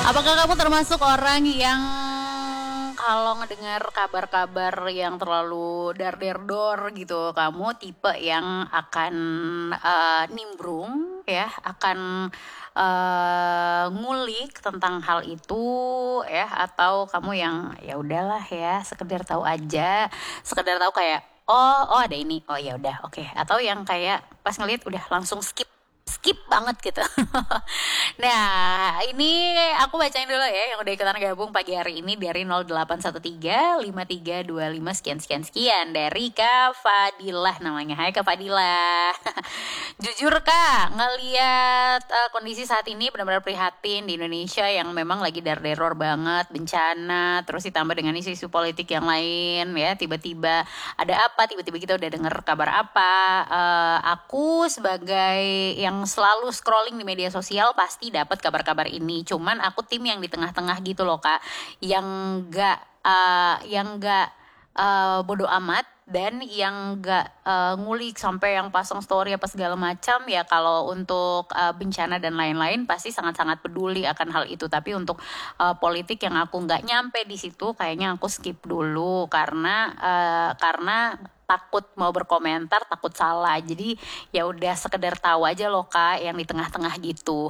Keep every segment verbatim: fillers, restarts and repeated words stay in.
Apakah kamu termasuk orang yang kalau ngedengar kabar-kabar yang terlalu dar-der-dor gitu, kamu tipe yang akan eh, nimbrung ya, akan eh, ngulik tentang hal itu ya, atau kamu yang ya udahlah ya, sekedar tahu aja, sekedar tahu kayak oh oh ada ini, oh ya udah oke, atau yang kayak pas ngeliat udah langsung skip skip banget gitu. Nah, ini aku bacain dulu ya yang udah ikutan gabung pagi hari ini dari nol delapan satu tiga lima tiga dua lima sekian sekian sekian dari Kak Fadilah namanya. Hai Kak Fadilah. Jujur Kak, ngeliat uh, kondisi saat ini benar-benar prihatin di Indonesia yang memang lagi dar-deror banget, bencana, terus ditambah dengan isu-isu politik yang lain ya, tiba-tiba ada apa, tiba-tiba kita udah denger kabar apa. Uh, aku sebagai yang selalu scrolling di media sosial pasti dapat kabar-kabar ini. Cuman aku tim yang di tengah-tengah gitu loh Kak, yang enggak uh, yang enggak uh, bodoh amat dan yang enggak uh, ngulik sampai yang pasang story apa segala macam ya. Kalau untuk uh, bencana dan lain-lain pasti sangat-sangat peduli akan hal itu, tapi untuk uh, politik yang aku nggak nyampe di situ kayaknya aku skip dulu karena uh, karena takut mau berkomentar, takut salah. Jadi ya udah sekedar tahu aja loh Kak yang di tengah-tengah gitu.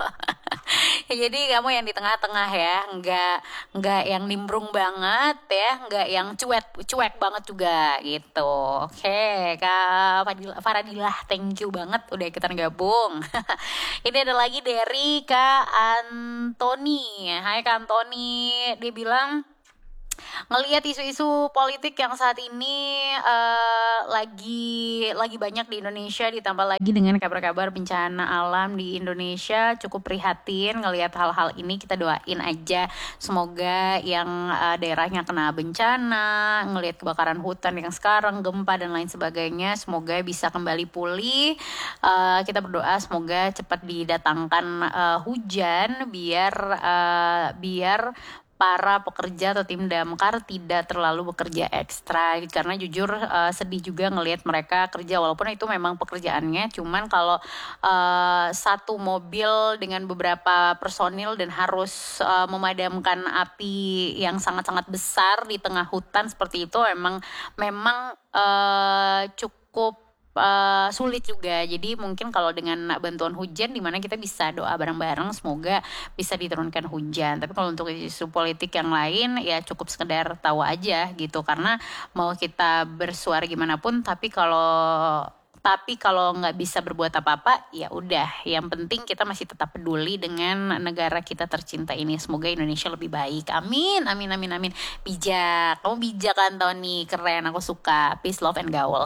Jadi kamu yang di tengah-tengah ya, nggak nggak yang nimbrung banget ya, nggak yang cuek cuek banget juga gitu. Oke Kak Fadila, Faradilah, thank you banget udah ikutan gabung. Ini ada lagi dari Kak Antoni. Hai Kak Antoni, dia bilang ngelihat isu-isu politik yang saat ini uh, lagi lagi banyak di Indonesia, ditambah lagi dengan kabar-kabar bencana alam di Indonesia, cukup prihatin ngelihat hal-hal ini. Kita doain aja semoga yang uh, daerahnya kena bencana, ngelihat kebakaran hutan yang sekarang, gempa dan lain sebagainya, semoga bisa kembali pulih. Uh, kita berdoa semoga cepat didatangkan uh, hujan biar uh, biar para pekerja atau tim damkar tidak terlalu bekerja ekstra, karena jujur uh, sedih juga ngelihat mereka kerja walaupun itu memang pekerjaannya, cuman kalau uh, satu mobil dengan beberapa personil dan harus uh, memadamkan api yang sangat-sangat besar di tengah hutan seperti itu memang memang uh, cukup Uh, sulit juga. Jadi mungkin kalau dengan bantuan hujan, dimana kita bisa doa bareng-bareng semoga bisa diturunkan hujan. Tapi kalau untuk isu politik yang lain ya cukup sekedar tahu aja gitu, karena mau kita bersuara gimana pun, tapi kalau tapi kalau nggak bisa berbuat apa-apa ya udah, yang penting kita masih tetap peduli dengan negara kita tercinta ini. Semoga Indonesia lebih baik, amin amin amin amin. Bijak, kamu bijak kan Tony, keren, aku suka. Peace, love, and gaul.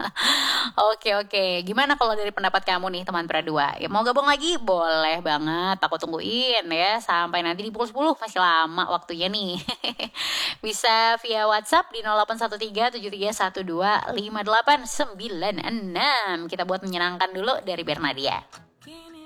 Oke oke, gimana kalau dari pendapat kamu nih teman Pradua? Ya mau gabung lagi? Boleh banget, aku tungguin ya sampai nanti di pukul sepuluh, masih lama waktunya nih. Bisa via WhatsApp di nol delapan satu tiga tujuh tiga satu dua lima delapan sembilan enam. Kita buat menyenangkan dulu dari Bernadia.